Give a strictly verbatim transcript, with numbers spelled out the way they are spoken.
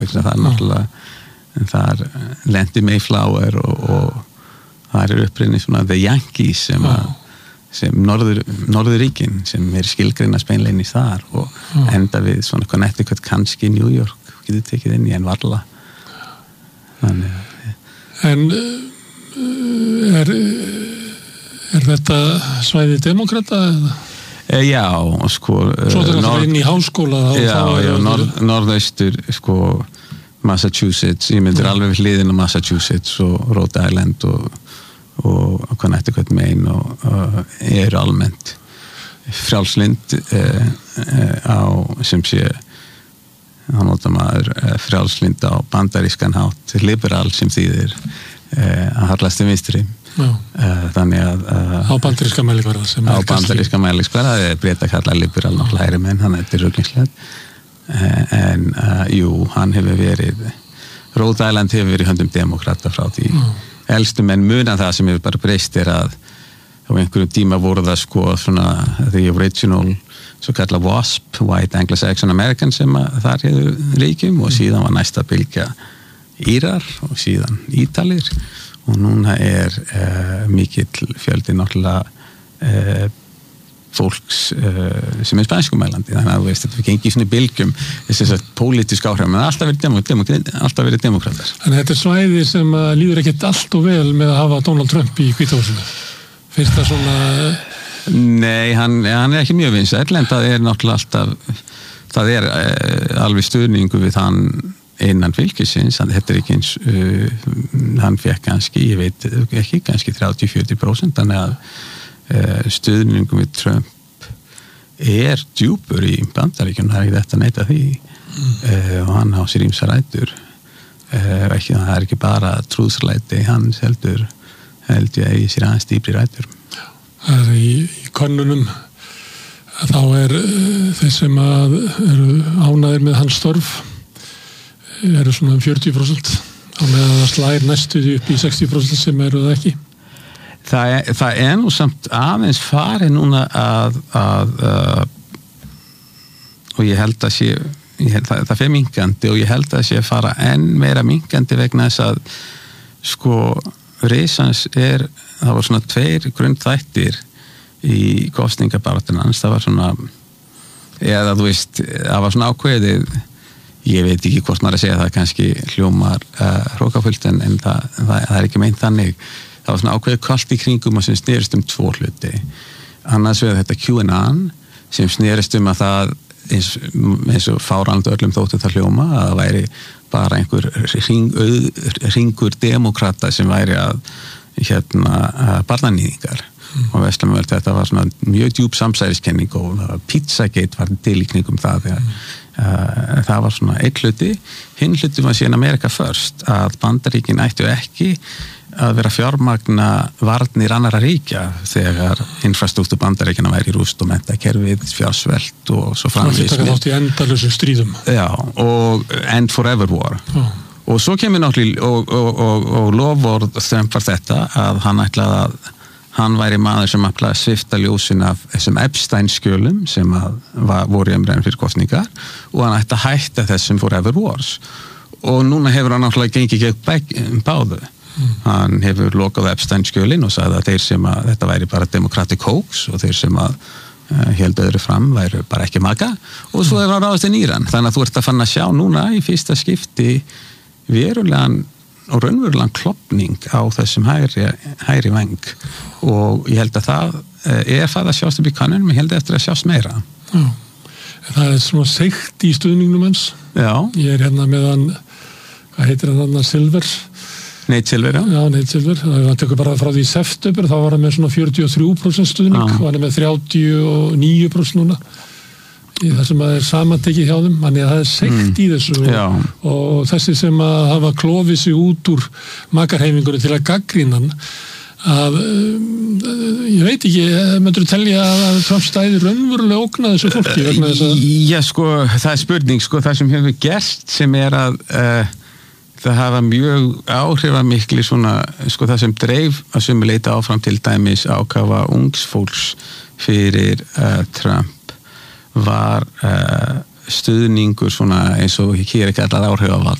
það er náttúrulega þar lendi Mayflower og, og það er upprunni svona The Yankees sem að sem norður, norðuríkin sem er skilgreina speinleinis þar og Já. Enda við svona Connecticut kannski New York getur tekið inn í en varla þannig En er er þetta svæði demokrata eða? E, já, sko Svo þetta er inn í háskóla Já, já, norð, norðaustur sko Massachusetts, ég myndir alveg við hliðin á Massachusetts og Rhode Island og og Connecticut, Maine og uh, er almennt frjálslynd uh, uh, á sem sé hann notar maður uh, frjálslynd á bandarískan hátt liberal sem þýðir uh, að harlasti vinstri uh, þannig að uh, á bandaríska mælikvarða sem á bandaríska mælikvarða það er breyta kalla liberal náttúrulega hægri menn hann er ruglingslegt uh, en uh, jú, hann hefur verið Rhode Island hefur verið höndum demokrata frá því uh. Elstu menn munan það sem hefur bara breyst er að á einhverjum tíma voru það sko svona the original svo kalla WASP, White Anglo-Saxon American sem að þar hefur ríkjum og síðan var næsta bylgja Írar og síðan Ítalir og núna er uh, mikill fjöldi náttúrulega uh, fólks uh, sem er spænskumælandi þannig að þú veist, þetta gengir svona bylgjum þess að pólitísk áhrif, menn alltaf verið demok demok alltaf verið demokratar. En þetta er svæði sem líður ekkert allt og vel með að hafa Donald Trump í Hvíta húsinu. Finnst það svona Nei, hann, hann er ekki mjög vinsæll en það er náttúrulega alltaf það er uh, alveg stuðningu við hann innan fylkisins, þetta er ekki eins uh, hann fekk kannski, ég veit ekki, kannski þrjátíu til fjörutíu prósent þannig að Uh, stuðningum við Trump er djúpur í Bandaríkjunum, það er ekki þetta að neita því mm. uh, og hann á sér ýmsar rætur uh, ekki, það er ekki bara trúðslæti, hann heldur held ég eigi sér aðeins dýpri rætur. Það er í, í könnunum þá er uh, þeir sem að eru ánægðir með hans störf eru svona um fjörutíu prósent á meðan það slær næstuði upp í sextíu prósent sem eru það ekki. Það er, það er nú samt aðeins farið núna að, að uh, og ég held að sé ég held að það fer minkandi og ég held að sé að fara enn meira minkandi vegna þess að sko reisans er, það var svona tveir grundþættir í kosningabaráttunans, það var svona eða þú veist, það var svona ákveðið ég veit ekki hvort maður að segja það kannski hljómar uh, hrókafullt en, en það, það, það er ekki meint þannig það var svona ákveðið kalt í kringum og sem snerist um tvo hluti annars vegar þetta QAnon sem snerist um að það eins, eins og fáránlegt öllum þóttu það hljóma að það væri bara einhver hring, hringur demokrata sem væri að hérna barnanýðingar mm. og veistlum vel þetta var svona mjög djúp samsæriskenning og Pizzagate var til í kringum það þegar mm. uh, það var svona einn hluti hinn hluti var síðan America First að Bandaríkin ættu ekki að vera fjármagna varnir annara ríkja þegar infrastruktúr Bandaríkjanna væri í rúst og menntakerfið, fjársvelt og svo framvegis. Það þátt í endalausum stríðum. Já, og end forever war. Já. Og svo kemur náttúrulega og, og, og, og lofvörð Trump var þetta að hann ætlaði að hann væri maður sem ætlaði að svifta ljósin af þessum Epstein-skjölum sem að var, voru í umræðum fyrir kosningar og hann ætti að hætta þessum forever wars. Og núna hefur hann náttúrulega gengið gegn báðu. Mm. Hann hefur lokað Epstein-skjölin og sagði að þeir sem að þetta væri bara democratic hoax og þeir sem að uh, héldu öðru fram væri bara ekki maka og svo er hann ráðast inn í Íran þannig að þú ert að fann að sjá núna í fyrsta skipti verulegan og raunverulegan klopning á þessum hægri, hægri veng og ég held að það uh, er það að sjást upp í kannunum, ég held eftir að sjást meira. Já, það er svona seikt í stuðningnum hans. Já. Ég er hérna með hann, hvað heitir hann hann, Silver Nate Silver, já. Já, Nate Silver. Það tekur bara frá því september, þá var hann með svona fjörutíu og þrjú prósent stuðning já. Og hann er með þrjátíu og níu prósent núna. Í það sem að er samantekið hjá þeim. Þannig að það er seikt mm. í þessu og, og þessi sem að hafa klofið sig út úr makarheimingunni til að gagnrýna hann að ég veit ekki, myndur þú telja að Trump stæði raunverulega ógna þessu fólki vegna þess að... Já, sko, það er spurning, sko, það sem hefur gerst sem er að uh, það hafa mjög áhrifamikli svona, sko, það sem dreif að sumu leita áfram til dæmis ákafa ungs fólks fyrir uh, Trump var uh, stuðningur svona eins og hér er kallar áhrifavald